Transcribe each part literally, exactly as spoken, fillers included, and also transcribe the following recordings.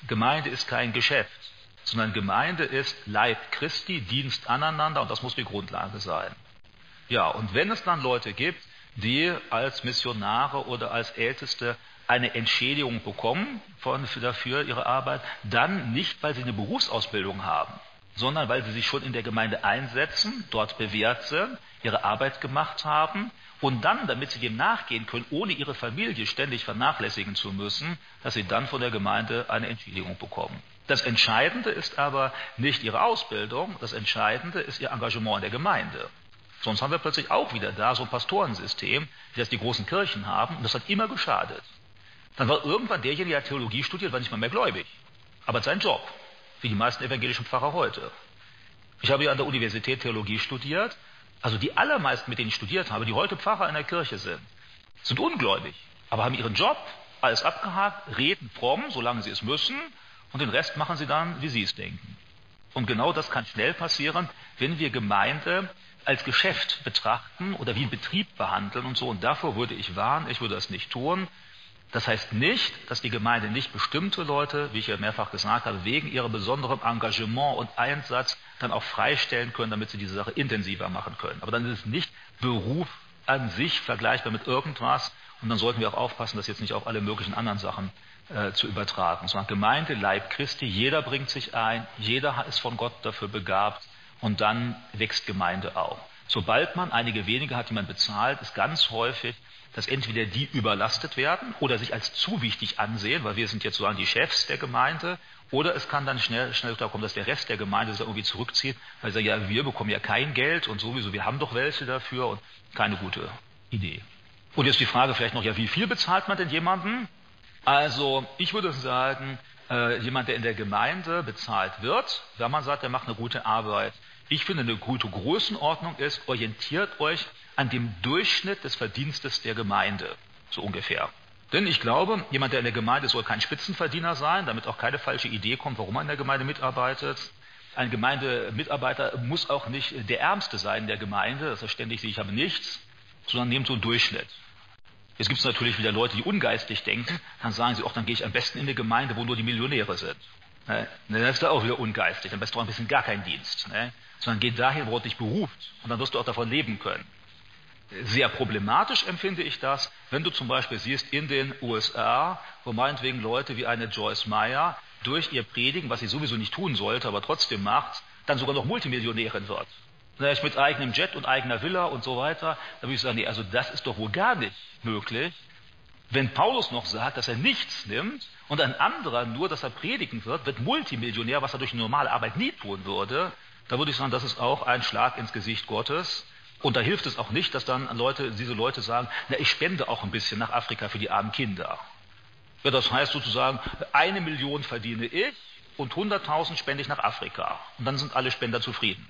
Gemeinde ist kein Geschäft, sondern Gemeinde ist Leib Christi, Dienst aneinander, und das muss die Grundlage sein. Ja, und wenn es dann Leute gibt, die als Missionare oder als Älteste eine Entschädigung bekommen von, dafür ihre Arbeit, dann nicht, weil sie eine Berufsausbildung haben, sondern weil sie sich schon in der Gemeinde einsetzen, dort bewährt sind, ihre Arbeit gemacht haben und dann, damit sie dem nachgehen können, ohne ihre Familie ständig vernachlässigen zu müssen, dass sie dann von der Gemeinde eine Entschädigung bekommen. Das Entscheidende ist aber nicht ihre Ausbildung, das Entscheidende ist ihr Engagement in der Gemeinde. Sonst haben wir plötzlich auch wieder da so ein Pastorensystem, wie das die großen Kirchen haben, und das hat immer geschadet. Dann war irgendwann derjenige, der Theologie studiert, war nicht mal mehr gläubig. Aber sein Job, wie die meisten evangelischen Pfarrer heute. Ich habe ja an der Universität Theologie studiert. Also die allermeisten, mit denen ich studiert habe, die heute Pfarrer in der Kirche sind, sind ungläubig, aber haben ihren Job, alles abgehakt, reden fromm, solange sie es müssen, und den Rest machen sie dann, wie sie es denken. Und genau das kann schnell passieren, wenn wir Gemeinde als Geschäft betrachten oder wie einen Betrieb behandeln und so. Und davor würde ich warnen, ich würde das nicht tun. Das heißt nicht, dass die Gemeinde nicht bestimmte Leute, wie ich ja mehrfach gesagt habe, wegen ihrem besonderen Engagement und Einsatz dann auch freistellen können, damit sie diese Sache intensiver machen können. Aber dann ist es nicht Beruf an sich vergleichbar mit irgendwas. Und dann sollten wir auch aufpassen, das jetzt nicht auf alle möglichen anderen Sachen äh, zu übertragen. Sondern Gemeinde, Leib Christi, jeder bringt sich ein, jeder ist von Gott dafür begabt und dann wächst Gemeinde auch. Sobald man einige wenige hat, die man bezahlt, ist ganz häufig, dass entweder die überlastet werden oder sich als zu wichtig ansehen, weil wir sind jetzt sozusagen die Chefs der Gemeinde, oder es kann dann schnell, schnell darum kommen, dass der Rest der Gemeinde sich irgendwie zurückzieht, weil sie sagen, ja, wir bekommen ja kein Geld und sowieso, wir haben doch welche dafür, und keine gute Idee. Und jetzt die Frage vielleicht noch, ja, wie viel bezahlt man denn jemanden? Also, ich würde sagen, äh, jemand, der in der Gemeinde bezahlt wird, wenn man sagt, der macht eine gute Arbeit. Ich finde, eine gute Größenordnung ist, orientiert euch an dem Durchschnitt des Verdienstes der Gemeinde, so ungefähr. Denn ich glaube, jemand, der in der Gemeinde ist, soll kein Spitzenverdiener sein, damit auch keine falsche Idee kommt, warum man in der Gemeinde mitarbeitet. Ein Gemeindemitarbeiter muss auch nicht der Ärmste sein in der Gemeinde, das heißt ständig, ich habe nichts, sondern nehmt so einen Durchschnitt. Jetzt gibt es natürlich wieder Leute, die ungeistig denken, dann sagen sie, ach, dann gehe ich am besten in eine Gemeinde, wo nur die Millionäre sind. Ne? Das ist da auch wieder ungeistig, am besten auch ein bisschen gar kein Dienst. Ne? Sondern geh dahin, wo Gott dich beruft, und dann wirst du auch davon leben können. Sehr problematisch empfinde ich das, wenn du zum Beispiel siehst in den U S A, wo meinetwegen Leute wie eine Joyce Meyer durch ihr Predigen, was sie sowieso nicht tun sollte, aber trotzdem macht, dann sogar noch Multimillionärin wird. Mit eigenem Jet und eigener Villa und so weiter. Da würde ich sagen, nee, also das ist doch wohl gar nicht möglich. Wenn Paulus noch sagt, dass er nichts nimmt und ein anderer nur, dass er predigen wird, wird Multimillionär, was er durch eine normale Arbeit nie tun würde, da würde ich sagen, das ist auch ein Schlag ins Gesicht Gottes. Und da hilft es auch nicht, dass dann Leute, diese Leute sagen, na, ich spende auch ein bisschen nach Afrika für die armen Kinder. Ja, das heißt sozusagen, eine Million verdiene ich und hunderttausend spende ich nach Afrika. Und dann sind alle Spender zufrieden.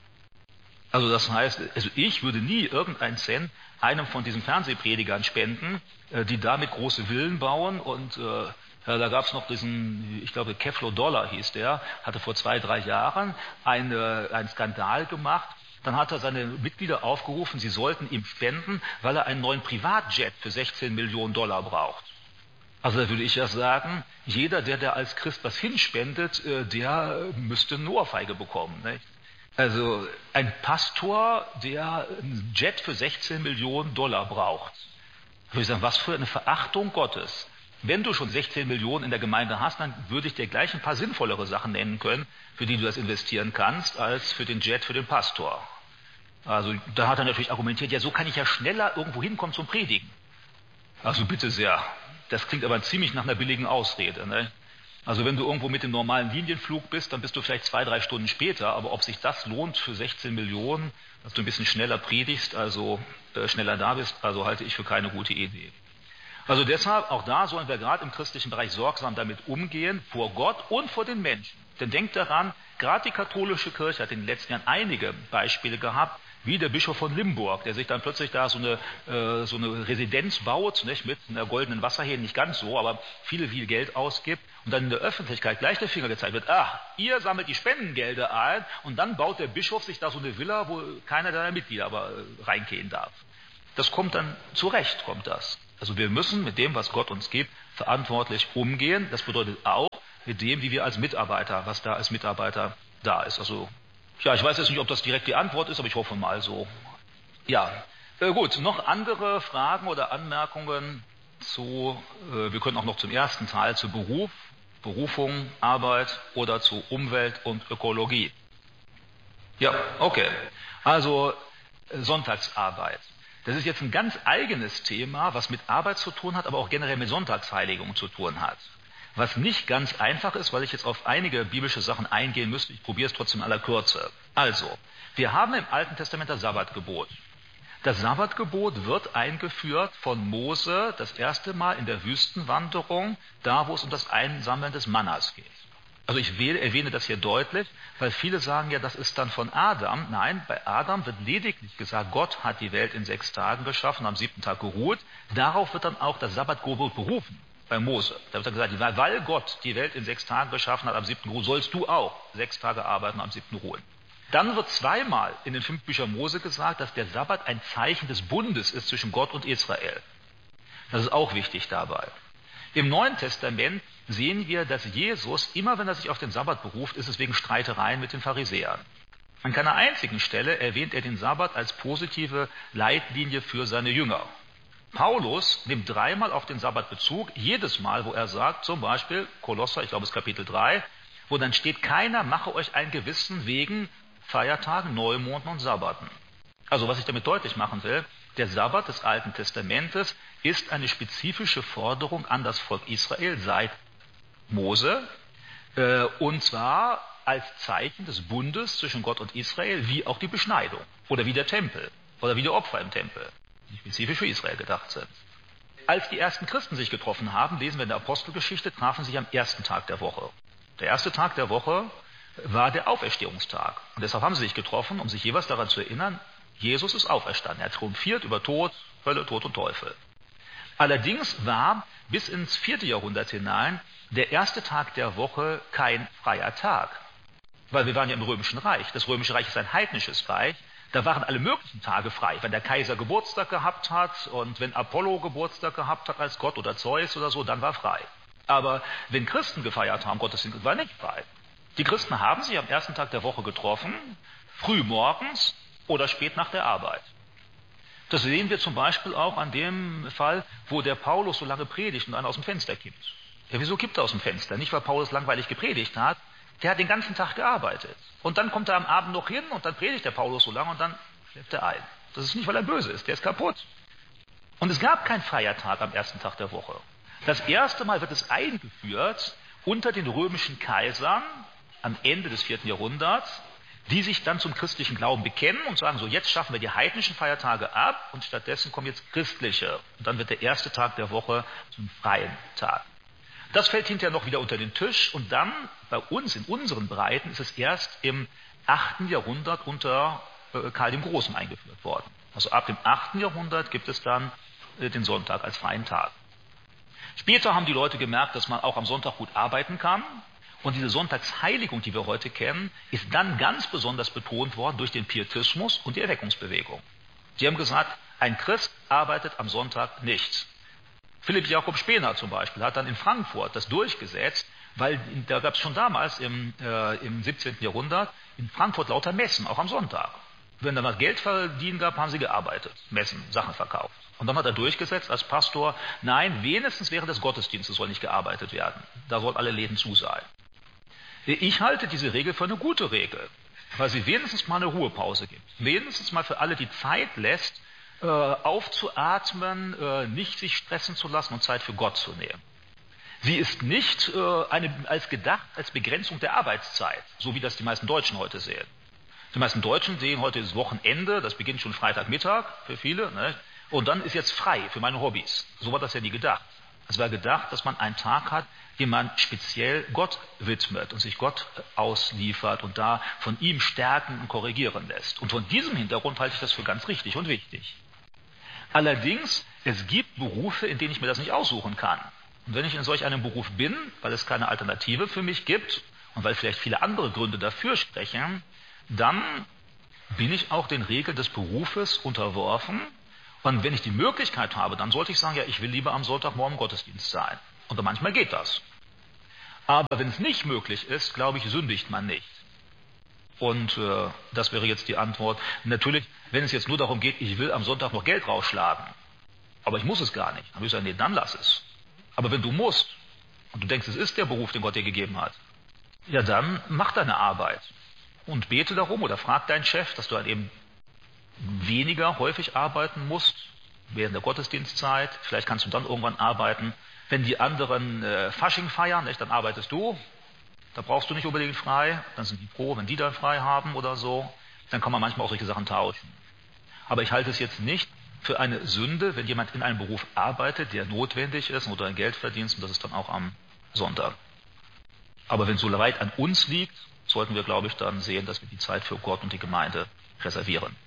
Also das heißt, also ich würde nie irgendeinen Cent einem von diesen Fernsehpredigern spenden, die damit große Villen bauen. Und äh, ja, da gab es noch diesen, ich glaube, Keflo Dollar hieß der, hatte vor zwei, drei Jahren eine, einen Skandal gemacht. Dann hat er seine Mitglieder aufgerufen, sie sollten ihm spenden, weil er einen neuen Privatjet für sechzehn Millionen Dollar braucht. Also da würde ich ja sagen, jeder, der da als Christ was hinspendet, der müsste eine Ohrfeige bekommen. Nicht? Also ein Pastor, der einen Jet für sechzehn Millionen Dollar braucht. Da würde ich sagen, was für eine Verachtung Gottes. Wenn du schon sechzehn Millionen in der Gemeinde hast, dann würde ich dir gleich ein paar sinnvollere Sachen nennen können, für die du das investieren kannst, als für den Jet für den Pastor. Also da hat er natürlich argumentiert, ja, so kann ich ja schneller irgendwo hinkommen zum Predigen. Also bitte sehr, das klingt aber ziemlich nach einer billigen Ausrede. Ne? Also wenn du irgendwo mit dem normalen Linienflug bist, dann bist du vielleicht zwei, drei Stunden später, aber ob sich das lohnt für sechzehn Millionen, dass du ein bisschen schneller predigst, also äh, schneller da bist, also halte ich für keine gute Idee. Also deshalb, auch da sollen wir gerade im christlichen Bereich sorgsam damit umgehen, vor Gott und vor den Menschen. Denn denkt daran, gerade die katholische Kirche hat in den letzten Jahren einige Beispiele gehabt, wie der Bischof von Limburg, der sich dann plötzlich da so eine, äh, so eine Residenz baut, nicht, mit einer goldenen Wasserhähne, nicht ganz so, aber viel, viel Geld ausgibt und dann in der Öffentlichkeit gleich der Finger gezeigt wird, ah, ihr sammelt die Spendengelder ein, und dann baut der Bischof sich da so eine Villa, wo keiner der Mitglieder aber äh, reingehen darf. Das kommt dann, zurecht kommt das. Also wir müssen mit dem, was Gott uns gibt, verantwortlich umgehen. Das bedeutet auch, mit dem, wie wir als Mitarbeiter, was da als Mitarbeiter da ist. Also, ja, ich weiß jetzt nicht, ob das direkt die Antwort ist, aber ich hoffe mal so. Ja, äh, gut, noch andere Fragen oder Anmerkungen zu, äh, wir können auch noch zum ersten Teil, zu Beruf, Berufung, Arbeit oder zu Umwelt und Ökologie. Ja, okay. Also äh, Sonntagsarbeit. Das ist jetzt ein ganz eigenes Thema, was mit Arbeit zu tun hat, aber auch generell mit Sonntagsheiligung zu tun hat. Was nicht ganz einfach ist, weil ich jetzt auf einige biblische Sachen eingehen müsste. Ich probiere es trotzdem in aller Kürze. Also, wir haben im Alten Testament das Sabbatgebot. Das Sabbatgebot wird eingeführt von Mose das erste Mal in der Wüstenwanderung, da wo es um das Einsammeln des Mannas geht. Also ich erwähne das hier deutlich, weil viele sagen ja, das ist dann von Adam. Nein, bei Adam wird lediglich gesagt, Gott hat die Welt in sechs Tagen geschaffen, am siebten Tag geruht. Darauf wird dann auch das Sabbatgebot berufen, bei Mose. Da wird dann gesagt, weil Gott die Welt in sechs Tagen geschaffen hat, am siebten geruht, sollst du auch sechs Tage arbeiten, am siebten ruhen. Dann wird zweimal in den fünf Büchern Mose gesagt, dass der Sabbat ein Zeichen des Bundes ist zwischen Gott und Israel. Das ist auch wichtig dabei. Im Neuen Testament sehen wir, dass Jesus, immer wenn er sich auf den Sabbat beruft, ist es wegen Streitereien mit den Pharisäern. An keiner einzigen Stelle erwähnt er den Sabbat als positive Leitlinie für seine Jünger. Paulus nimmt dreimal auf den Sabbat Bezug, jedes Mal, wo er sagt, zum Beispiel Kolosser, ich glaube es ist Kapitel drei, wo dann steht, keiner mache euch ein Gewissen wegen Feiertagen, Neumonden und Sabbaten. Also was ich damit deutlich machen will, der Sabbat des Alten Testamentes ist eine spezifische Forderung an das Volk Israel seit Mose, äh, und zwar als Zeichen des Bundes zwischen Gott und Israel, wie auch die Beschneidung oder wie der Tempel oder wie die Opfer im Tempel, die spezifisch für Israel gedacht sind. Als die ersten Christen sich getroffen haben, lesen wir in der Apostelgeschichte, trafen sich am ersten Tag der Woche. Der erste Tag der Woche war der Auferstehungstag. Und deshalb haben sie sich getroffen, um sich jeweils daran zu erinnern, Jesus ist auferstanden. Er triumphiert über Tod, Hölle, Tod und Teufel. Allerdings war bis ins vierte Jahrhundert hinein der erste Tag der Woche kein freier Tag. Weil wir waren ja im Römischen Reich. Das Römische Reich ist ein heidnisches Reich. Da waren alle möglichen Tage frei. Wenn der Kaiser Geburtstag gehabt hat und wenn Apollo Geburtstag gehabt hat als Gott oder Zeus oder so, dann war frei. Aber wenn Christen gefeiert haben, Gottesdienst war nicht frei. Die Christen haben sich am ersten Tag der Woche getroffen, früh morgens oder spät nach der Arbeit. Das sehen wir zum Beispiel auch an dem Fall, wo der Paulus so lange predigt und einer aus dem Fenster kippt. Ja, wieso kippt er aus dem Fenster? Nicht, weil Paulus langweilig gepredigt hat, der hat den ganzen Tag gearbeitet. Und dann kommt er am Abend noch hin und dann predigt der Paulus so lange und dann schläft er ein. Das ist nicht, weil er böse ist, der ist kaputt. Und es gab keinen Feiertag am ersten Tag der Woche. Das erste Mal wird es eingeführt unter den römischen Kaisern am Ende des vierten Jahrhunderts, die sich dann zum christlichen Glauben bekennen und sagen, so jetzt schaffen wir die heidnischen Feiertage ab und stattdessen kommen jetzt christliche. Und dann wird der erste Tag der Woche zum freien Tag. Das fällt hinterher noch wieder unter den Tisch und dann bei uns, in unseren Breiten, ist es erst im achten Jahrhundert unter äh, Karl dem Großen eingeführt worden. Also ab dem achten Jahrhundert gibt es dann äh, den Sonntag als freien Tag. Später haben die Leute gemerkt, dass man auch am Sonntag gut arbeiten kann. Und diese Sonntagsheiligung, die wir heute kennen, ist dann ganz besonders betont worden durch den Pietismus und die Erweckungsbewegung. Die haben gesagt, ein Christ arbeitet am Sonntag nicht. Philipp Jakob Spener zum Beispiel hat dann in Frankfurt das durchgesetzt, weil da gab es schon damals im, äh, im siebzehnten Jahrhundert in Frankfurt lauter Messen, auch am Sonntag. Wenn da was Geld verdienen gab, haben sie gearbeitet, Messen, Sachen verkauft. Und dann hat er durchgesetzt als Pastor, nein, wenigstens während des Gottesdienstes soll nicht gearbeitet werden. Da sollen alle Läden zu sein. Ich halte diese Regel für eine gute Regel, weil sie wenigstens mal eine Ruhepause gibt. Wenigstens mal für alle die Zeit lässt, äh, aufzuatmen, äh, nicht sich stressen zu lassen und Zeit für Gott zu nehmen. Sie ist nicht äh, eine, als gedacht als Begrenzung der Arbeitszeit, so wie das die meisten Deutschen heute sehen. Die meisten Deutschen sehen heute das Wochenende, das beginnt schon Freitagmittag für viele, ne? Und dann ist jetzt frei für meine Hobbys. So war das ja nie gedacht. Es war gedacht, dass man einen Tag hat, den man speziell Gott widmet und sich Gott ausliefert und da von ihm stärken und korrigieren lässt. Und von diesem Hintergrund halte ich das für ganz richtig und wichtig. Allerdings, es gibt Berufe, in denen ich mir das nicht aussuchen kann. Und wenn ich in solch einem Beruf bin, weil es keine Alternative für mich gibt und weil vielleicht viele andere Gründe dafür sprechen, dann bin ich auch den Regeln des Berufes unterworfen. Und wenn ich die Möglichkeit habe, dann sollte ich sagen, ja, ich will lieber am Sonntagmorgen im Gottesdienst sein. Und manchmal geht das. Aber wenn es nicht möglich ist, glaube ich, sündigt man nicht. Und äh, das wäre jetzt die Antwort. Natürlich, wenn es jetzt nur darum geht, ich will am Sonntag noch Geld rausschlagen, aber ich muss es gar nicht, dann würde ich sagen, nee, dann lass es. Aber wenn du musst und du denkst, es ist der Beruf, den Gott dir gegeben hat, ja dann mach deine Arbeit und bete darum oder frag deinen Chef, dass du dann eben weniger häufig arbeiten musst während der Gottesdienstzeit. Vielleicht kannst du dann irgendwann arbeiten. Wenn die anderen äh, Fasching feiern, nicht, dann arbeitest du. Da brauchst du nicht unbedingt frei. Dann sind die froh, wenn die dann frei haben oder so. Dann kann man manchmal auch solche Sachen tauschen. Aber ich halte es jetzt nicht für eine Sünde, wenn jemand in einem Beruf arbeitet, der notwendig ist oder ein Geld verdient, und das ist dann auch am Sonntag. Aber wenn es so weit an uns liegt, sollten wir, glaube ich, dann sehen, dass wir die Zeit für Gott und die Gemeinde reservieren.